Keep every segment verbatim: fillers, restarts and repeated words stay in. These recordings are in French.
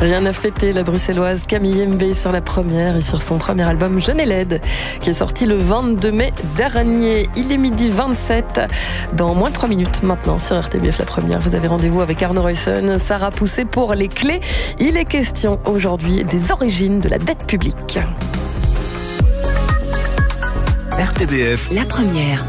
Rien à fêter, la bruxelloise Camille Mbé sur la première et sur son premier album Jeune et laide, qui est sorti le vingt-deux mai dernier. Il est midi vingt-sept, dans moins de trois minutes maintenant sur R T B F la première. Vous avez rendez-vous avec Arnaud Reussen, Sarah Poussé pour les clés. Il est question aujourd'hui des origines de la dette publique. R T B F la première.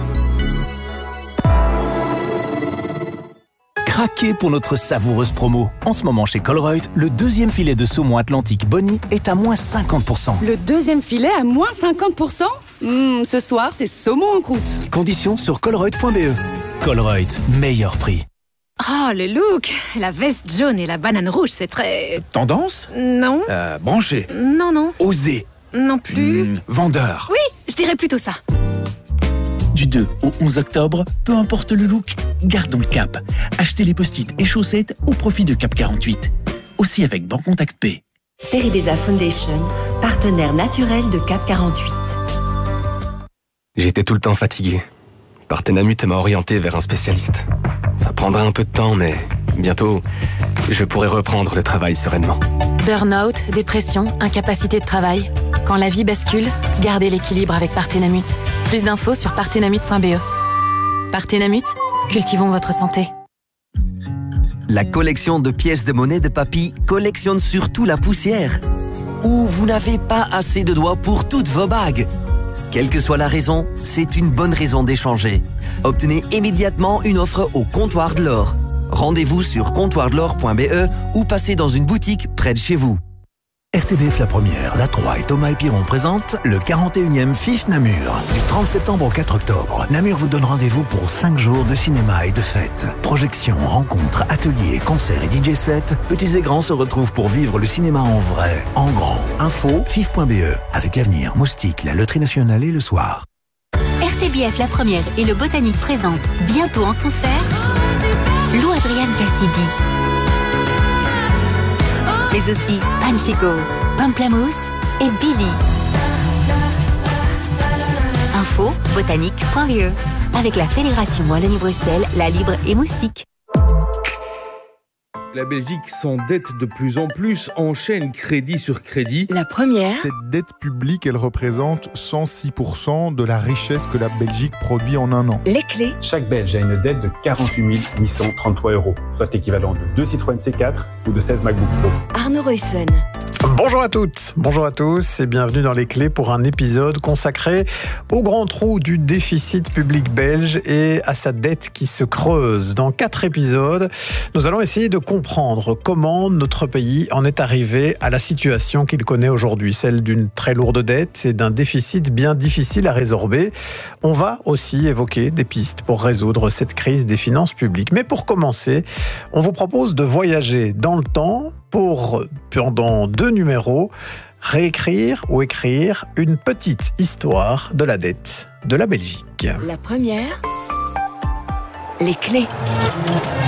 Craquez pour notre savoureuse promo. En ce moment chez Colruyt, le deuxième filet de saumon Atlantique Bonnie est à moins cinquante pour cent. Le deuxième filet à moins cinquante pour cent mmh, Ce soir, c'est saumon en croûte. Conditions sur colruyt point b e. Colruyt, meilleur prix. Oh, le look! La veste jaune et la banane rouge, c'est très... Tendance? Non. Euh, branché? Non, non. Osé? Non plus. Mmh, vendeur? Oui, je dirais plutôt ça. Du deux au onze octobre, peu importe le look, gardons le cap. Achetez les post-it et chaussettes au profit de Cap quarante-huit. Aussi avec Bancontact Pay. Peridesa Foundation, partenaire naturel de Cap quarante-huit. J'étais tout le temps fatigué. Partenamut m'a orienté vers un spécialiste. Ça prendra un peu de temps, mais bientôt, je pourrai reprendre le travail sereinement. Burnout, dépression, incapacité de travail. Quand la vie bascule, gardez l'équilibre avec Partenamut. Plus d'infos sur partenamut point b e. Partenamut, cultivons votre santé. La collection de pièces de monnaie de papy collectionne surtout la poussière. Ou vous n'avez pas assez de doigts pour toutes vos bagues. Quelle que soit la raison, c'est une bonne raison d'échanger. Obtenez immédiatement une offre au comptoir de l'or. Rendez-vous sur comptoir de l'or point b e ou passez dans une boutique près de chez vous. R T B F la première, La Troie et Thomas et Piron présentent le quarante et unième F I F Namur. Du trente septembre au quatre octobre, Namur vous donne rendez-vous pour cinq jours de cinéma et de fêtes. Projections, rencontres, ateliers, concerts et D J sets, petits et grands se retrouvent pour vivre le cinéma en vrai, en grand. Info, F I F point b e. Avec l'avenir, Moustique, la Loterie Nationale et le soir. R T B F la première et le Botanique présentent bientôt en concert Lou Adrian Cassidy. Mais aussi Panchico, Pamplamousse et Billy. Info botanique point b e avec la Fédération Wallonie-Bruxelles, La Libre et Moustique. La Belgique s'endette de plus en plus, enchaîne crédit sur crédit. La première. Cette dette publique, elle représente cent six pour cent de la richesse que la Belgique produit en un an. Les clés. Chaque Belge a une dette de quarante-huit mille huit cent trente-trois euros, soit l'équivalent de deux Citroën C quatre ou de seize MacBook Pro. Arnaud Reussen. Bonjour à toutes, bonjour à tous et bienvenue dans Les Clés pour un épisode consacré au grand trou du déficit public belge et à sa dette qui se creuse. Dans quatre épisodes, nous allons essayer de comprendre comment notre pays en est arrivé à la situation qu'il connaît aujourd'hui, celle d'une très lourde dette et d'un déficit bien difficile à résorber. On va aussi évoquer des pistes pour résoudre cette crise des finances publiques. Mais pour commencer, on vous propose de voyager dans le temps pour, pendant deux numéros, réécrire ou écrire une petite histoire de la dette de la Belgique. La première, les clés.